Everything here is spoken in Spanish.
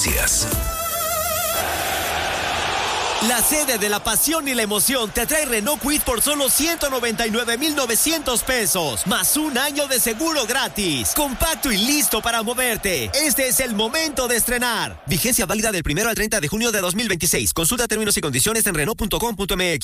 Noticias. La sede de la pasión y la emoción te trae Renault Kwid por solo 199,900 pesos, más un año de seguro gratis. Compacto y listo para moverte. Este es el momento de estrenar. Vigencia válida del 1 al 30 de junio de 2026. Consulta términos y condiciones en Renault.com.mx.